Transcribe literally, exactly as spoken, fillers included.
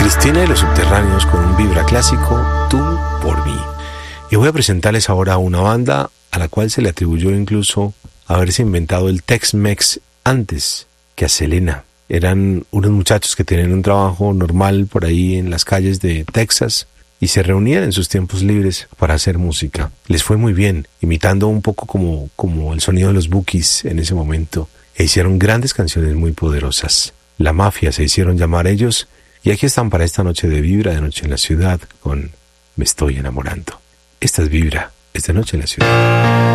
Cristina y los Subterráneos con un vibra clásico, Tú por mí. Y voy a presentarles ahora a una banda a la cual se le atribuyó incluso haberse inventado el Tex-Mex antes que a Selena. Eran unos muchachos que tenían un trabajo normal por ahí en las calles de Texas y se reunían en sus tiempos libres para hacer música. Les fue muy bien, imitando un poco como, como el sonido de los Bukis en ese momento, e hicieron grandes canciones muy poderosas. La Mafia se hicieron llamar ellos, y aquí están para esta noche de Vibra, de Noche en la Ciudad, con Me Estoy Enamorando. Esta es Vibra, es de Noche en la Ciudad.